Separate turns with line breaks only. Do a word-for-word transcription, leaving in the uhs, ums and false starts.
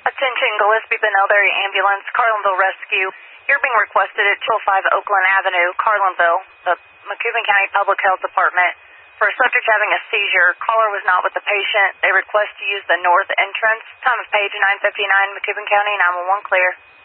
Attention Gillespie Benelberry Ambulance, Carlinville Rescue. You're being requested at two oh five Oakland Avenue, Carlinville, the Macoupin County Public Health Department. For a subject having a seizure, caller was not with the patient. They request to use the north entrance. Time of page nine fifty-nine, Macoupin County, nine one one clear.